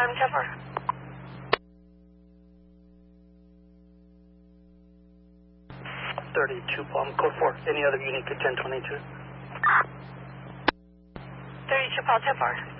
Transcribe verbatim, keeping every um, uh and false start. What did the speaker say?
Palm ten four. thirty-two Palm, code four. Any other unit to ten twenty-two? thirty-two Palm ten four.